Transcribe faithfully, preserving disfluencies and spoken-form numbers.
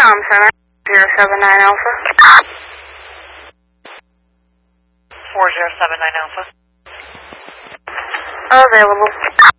Com Center, zero seven nine Alpha. four zero seven nine Alpha. Available.